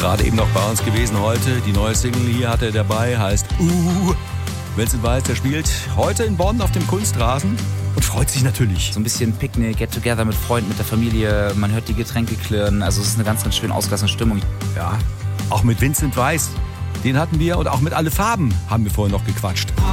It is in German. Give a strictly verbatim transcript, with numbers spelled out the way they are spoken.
Gerade eben noch bei uns gewesen heute. Die neue Single hier hat er dabei, heißt Uh. Vincent Weiss, der spielt heute in Bonn auf dem Kunstrasen und freut sich natürlich. So ein bisschen Picknick, Get Together mit Freunden, mit der Familie. Man hört die Getränke klirren. Also es ist eine ganz, ganz schön ausgelassene Stimmung. Ja, auch mit Vincent Weiss. Den hatten wir und auch mit Alle Farben haben wir vorhin noch gequatscht.